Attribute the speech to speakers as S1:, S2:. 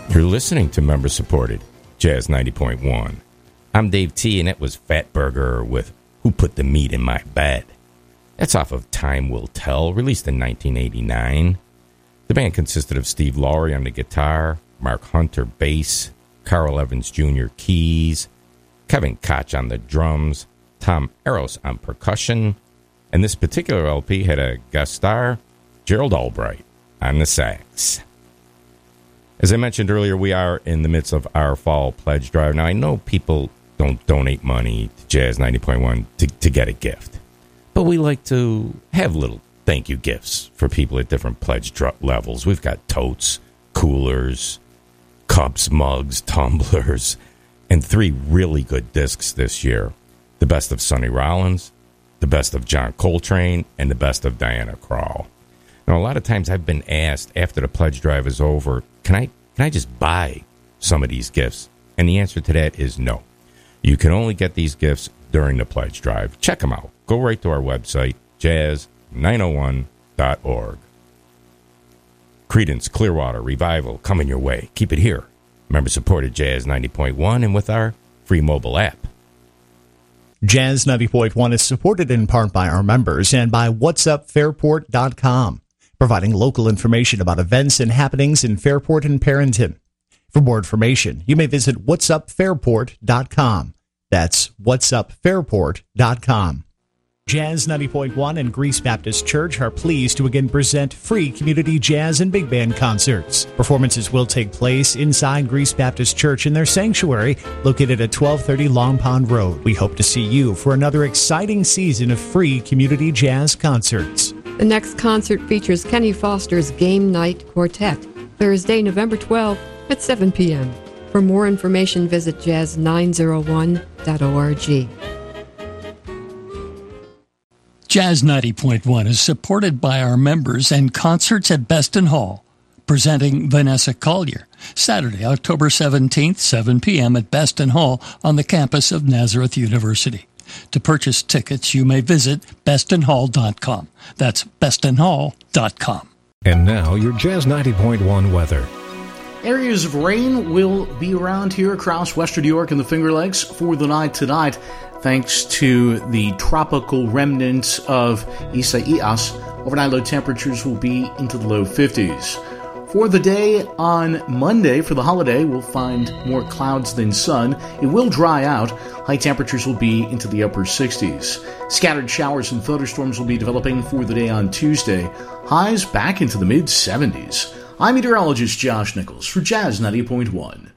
S1: You're listening to member-supported Jazz 90.1. I'm Dave T, and it was Fat Burger with Who Put the Meat in My Bed. That's off of Time Will Tell, released in 1989. The band consisted of Steve Lowry on the guitar, Mark Hunter bass, Carl Evans Jr. keys, Kevin Koch on the drums, Tom Eros on percussion, and this particular LP had a guest star, Gerald Albright, on the sax. As I mentioned earlier, we are in the midst of our fall pledge drive. Now, I know people don't donate money to Jazz 90.1 to get a gift, but we like to have little thank you gifts for people at different pledge levels. We've got totes, coolers, cups, mugs, tumblers, and 3 really good discs this year. The best of Sonny Rollins, the best of John Coltrane, and the best of Diana Krall. Now, a lot of times I've been asked after the pledge drive is over, can I just buy some of these gifts? And the answer to that is no. You can only get these gifts during the pledge drive. Check them out. Go right to our website, jazz901.org. Creedence Clearwater Revival coming your way. Keep it here. Member-supported Jazz 90.1 and with our free mobile app.
S2: Jazz 90.1 is supported in part by our members and by whatsupfairport.com, providing local information about events and happenings in Fairport and Perrington. For more information, you may visit whatsupfairport.com. That's whatsupfairport.com. Jazz 90.1 and Greece Baptist Church are pleased to again present free community jazz and big band concerts. Performances will take place inside Greece Baptist Church in their sanctuary located at 1230 Long Pond Road. We hope to see you for another exciting season of free community jazz concerts.
S3: The next concert features Kenny Foster's Game Night Quartet, Thursday, November 12th at 7 p.m. For more information, visit jazz901.org.
S4: Jazz 90.1 is supported by our members and concerts at Beston Hall, presenting Vanessa Collier, Saturday, October 17th, 7 p.m. at Beston Hall on the campus of Nazareth University. To purchase tickets, you may visit bestonhall.com. That's bestonhall.com.
S5: And now, your Jazz 90.1 weather.
S6: Areas of rain will be around here across western New York and the Finger Lakes for the night tonight, thanks to the tropical remnants of Isaias. Overnight low temperatures will be into the low 50s. For the day on Monday, for the holiday, we'll find more clouds than sun. It will dry out. High temperatures will be into the upper 60s. Scattered showers and thunderstorms will be developing for the day on Tuesday. Highs back into the mid-70s. I'm meteorologist Josh Nichols for Jazz 90.1.